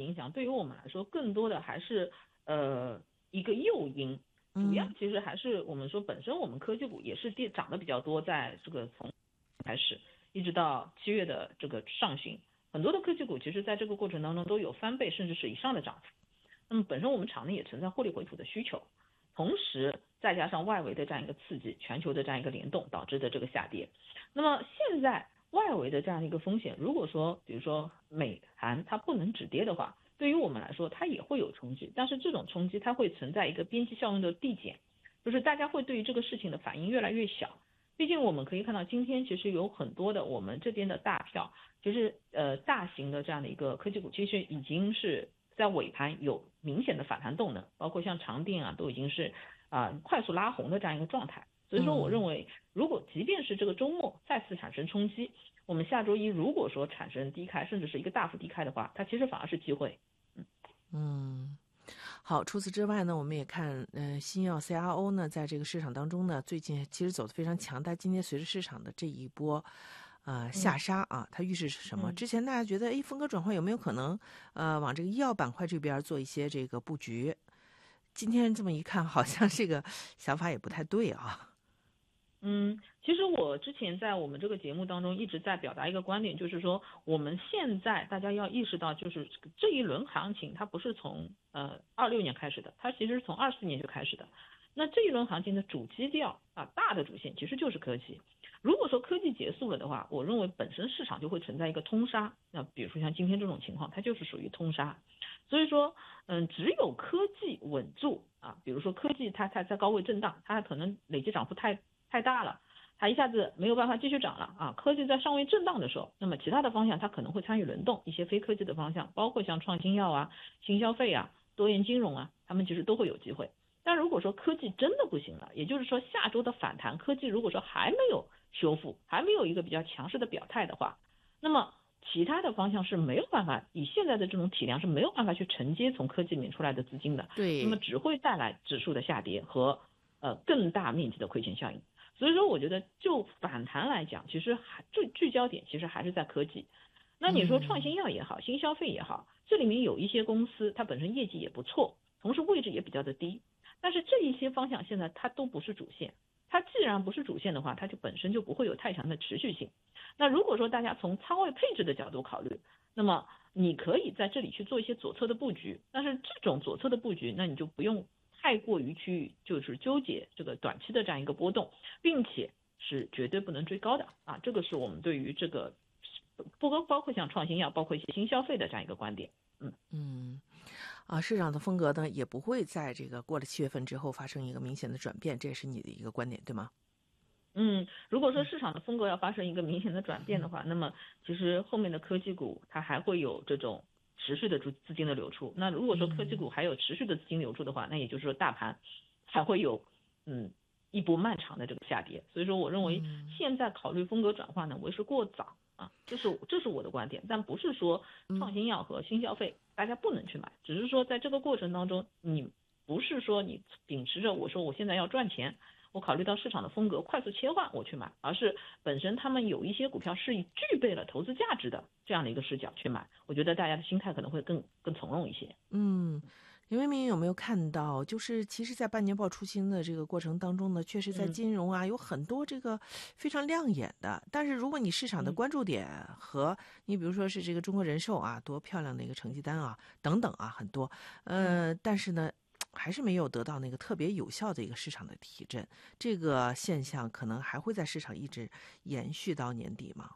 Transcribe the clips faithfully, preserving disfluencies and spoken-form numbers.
影响对于我们来说更多的还是呃一个诱因，主要嗯其实还是我们说本身我们科技股也是跌涨得比较多，在这个从开始一直到七月的这个上旬，很多的科技股其实在这个过程当中都有翻倍甚至是以上的涨幅。那么本身我们场内也存在获利回吐的需求，同时再加上外围的这样一个刺激，全球的这样一个联动导致的这个下跌。那么现在外围的这样一个风险，如果说比如说美韩它不能止跌的话，对于我们来说它也会有冲击，但是这种冲击它会存在一个边际效应的递减，就是大家会对于这个事情的反应越来越小。毕竟我们可以看到今天其实有很多的我们这边的大票，其实呃大型的这样的一个科技股其实已经是在尾盘有明显的反弹动能，包括像长电啊都已经是啊、呃、快速拉红的这样一个状态。所以说我认嗯为如果即便是这个周末再次产生冲击，我们下周一如果说产生低开甚至是一个大幅低开的话，它其实反而是机会。嗯嗯。好，除此之外呢，我们也看，呃，新药 C R O 呢，在这个市场当中呢，最近其实走得非常强，但今天随着市场的这一波，呃，下嗯杀啊，它预示是什么？ 嗯。 之前大家觉得，哎，风格转换有没有可能，呃，往这个医药板块这边做一些这个布局？今天这么一看，好像这个想法也不太对啊。 嗯，其实我之前在我们这个节目当中一直在表达一个观点，就是说我们现在大家要意识到，就是这一轮行情它不是从呃二六年开始的，它其实是从二四年就开始的。那这一轮行情的主基调啊，大的主线其实就是科技。如果说科技结束了的话，我认为本身市场就会存在一个通杀。那比如说像今天这种情况，它就是属于通杀。所以说，嗯，只有科技稳住啊，比如说科技它它在高位震荡，它可能累计涨幅太太大了，它一下子没有办法继续涨了啊。科技在上位震荡的时候，那么其他的方向它可能会参与轮动，一些非科技的方向，包括像创新药啊、新消费啊、多元金融啊，他们其实都会有机会。但如果说科技真的不行了，也就是说下周的反弹，科技如果说还没有修复，还没有一个比较强势的表态的话，那么其他的方向是没有办法，以现在的这种体量是没有办法去承接从科技里面出来的资金的，那么对， 只会带来指数的下跌和呃更大面积的亏钱效应。所以说，我觉得就反弹来讲，其实还最聚焦点其实还是在科技。那你说创新嗯药也好，新消费也好，这里面有一些公司它本身业绩也不错，同时位置也比较的低，但是这一些方向现在它都不是主线。它既然不是主线的话，它就本身就不会有太强的持续性。那如果说大家从仓位配置的角度考虑，那么你可以在这里去做一些左侧的布局，但是这种左侧的布局，那你就不用太过于去就是纠结这个短期的这样一个波动，并且是绝对不能追高的啊，这个是我们对于这个不包包括像创新药，包括一些新消费的这样一个观点。嗯嗯。啊，市场的风格呢，也不会在这个过了七月份之后发生一个明显的转变，这也是你的一个观点，对吗？ 嗯，如果说市场的风格要发生一个明显的转变的话，那么其实后面的科技股它还会有这种持续的资资金的流出。那如果说科技股还有持续的资金流出的话，那也就是说大盘还会有嗯一波漫长的这个下跌。所以说，我认为嗯现在考虑风格转换呢为时过早啊，这是这是我的观点。但不是说创嗯新药和新消费大家不能去买，只是说在这个过程当中，你不是说你秉持着我说我现在要赚钱。我考虑到市场的风格快速切换我去买，而是本身他们有一些股票是以具备了投资价值的这样的一个视角去买，我觉得大家的心态可能会更更从容一些。 嗯，林为民有没有看到？就是其实，在半年报出清的这个过程当中呢，确实在嗯金融啊有很多这个非常亮眼的。但是，如果你市场的嗯关注点和你比如说是这个中国人寿啊，多漂亮的一个成绩单啊，等等啊，很多， 嗯。 呃，但是呢。还是没有得到那个特别有效的一个市场的提振，这个现象可能还会在市场一直延续到年底吗？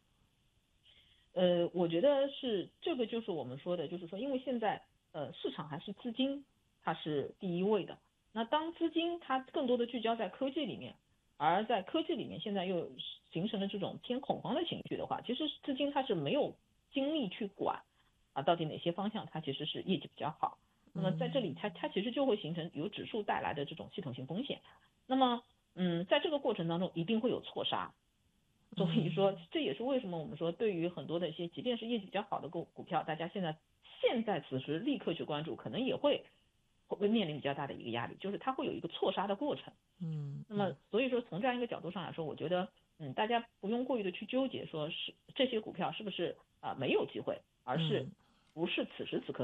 呃，我觉得是这个，就是我们说的，就是说，因为现在呃市场还是资金它是第一位的，那当资金它更多的聚焦在科技里面，而在科技里面现在又形成了这种偏恐慌的情绪的话，其实资金它是没有精力去管啊到底哪些方向它其实是业绩比较好，那么在这里它它其实就会形成由指数带来的这种系统性风险，那么嗯在这个过程当中一定会有错杀。所以说，这也是为什么我们说，对于很多的一些，即便是业绩比较好的股股票，大家现在现在此时立刻去关注，可能也会会面临比较大的一个压力，就是它会有一个错杀的过程。 嗯那么，所以说从这样一个角度上来说，我觉得，嗯，大家不用过于的去纠结，说是这些股票是不是啊、呃、没有机会，而是嗯。 不是此时此刻